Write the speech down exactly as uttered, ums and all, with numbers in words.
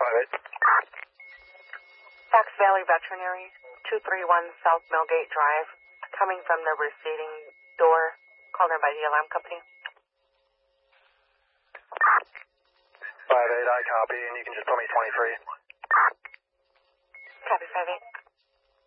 five eight. Fox Valley Veterinary, two three one South Millgate Drive, coming from the receiving door, called in by the alarm company. five eight, I copy, and you can just put me twenty-three. Copy, five eight.